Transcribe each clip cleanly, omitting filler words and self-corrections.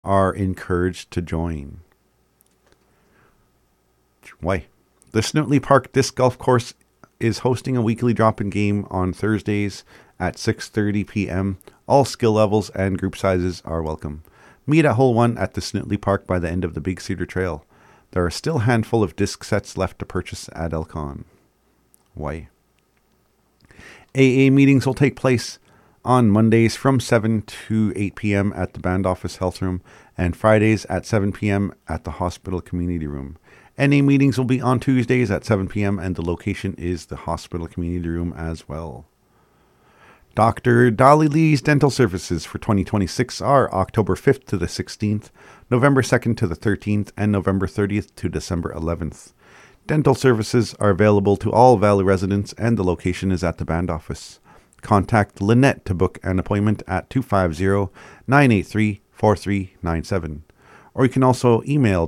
are encouraged to join. Why? The Snotley Park Disc Golf Course is hosting a weekly drop-in game on Thursdays at 6:30 p.m. All skill levels and group sizes are welcome. Meet at Hole 1 at the Snotley Park by the end of the Big Cedar Trail. There are still a handful of disc sets left to purchase at Elcon. Why? AA meetings will take place on Mondays from 7 to 8 p.m. at the Band Office Health Room and Fridays at 7 p.m. at the Hospital Community Room. NA meetings will be on Tuesdays at 7 p.m. and the location is the Hospital Community Room as well. Dr. Dolly Lee's dental services for 2026 are October 5th to the 16th, November 2nd to the 13th, and November 30th to December 11th. Dental services are available to all Valley residents and the location is at the Band Office. Contact Lynette to book an appointment at 250-983-4397. Or you can also email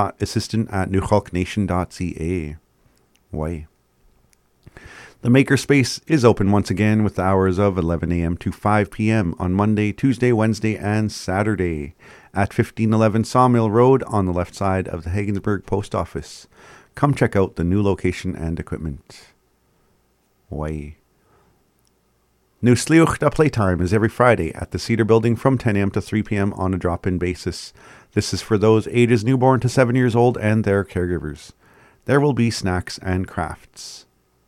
dental.assistant@newhalknation.ca. Why? The Makerspace is open once again with the hours of 11 a.m. to 5 p.m. on Monday, Tuesday, Wednesday, and Saturday at 1511 Sawmill Road on the left side of the Haggensburg Post Office. Come check out the new location and equipment. Why? New Sliochta Playtime is every Friday at the Cedar Building from 10 a.m. to 3 p.m. on a drop-in basis. This is for those ages newborn to 7 years old and their caregivers. There will be snacks and crafts.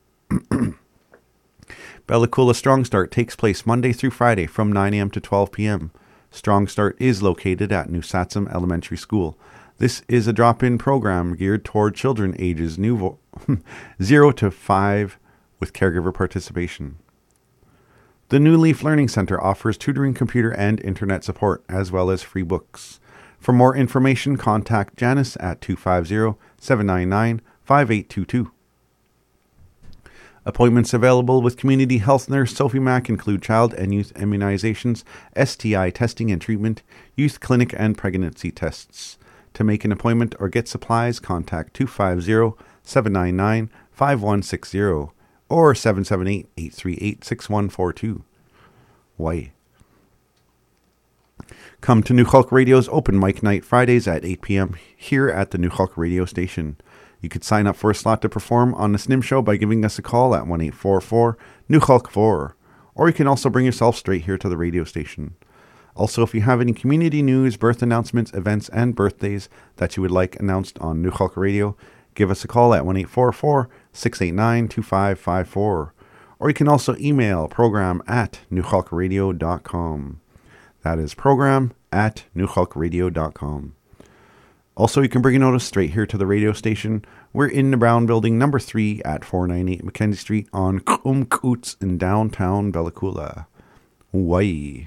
Bella Coola Strong Start takes place Monday through Friday from 9 a.m. to 12 p.m. Strong Start is located at New Satsum Elementary School. This is a drop-in program geared toward children ages 0 to 5 with caregiver participation. The New Leaf Learning Center offers tutoring, computer, and internet support, as well as free books. For more information, contact Janice at 250-799-5822. Appointments available with Community Health Nurse Sophie Mack include child and youth immunizations, STI testing and treatment, youth clinic and pregnancy tests. To make an appointment or get supplies, contact 250-799-5160 or 778-838-6142. Why? Come to New Hulk Radio's open mic night Fridays at 8 p.m. here at the New Hulk Radio station. You could sign up for a slot to perform on the SNIM show by giving us a call at 1-844-NEW-HULK-4, or you can also bring yourself straight here to the radio station. Also, if you have any community news, birth announcements, events, and birthdays that you would like announced on New Hulk Radio, give us a call at 1-844-689-2554, or you can also email program@newhulkradio.com. That is program@newhulkradio.com. Also, you can bring a notice straight here to the radio station. We're in the Brown Building, number 3 at 498 Mackenzie Street on Kumkoots in downtown Bella Coola. Hawaii.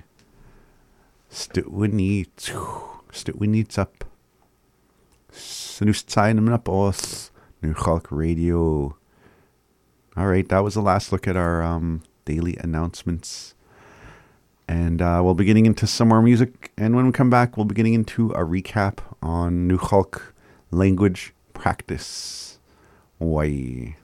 Stutwinits up. Snustsign up us. New Hulk Radio. All right, that was the last look at our daily announcements. And we'll be getting into some more music. And when we come back, we'll be getting into a recap on New Hulk language practice. Why?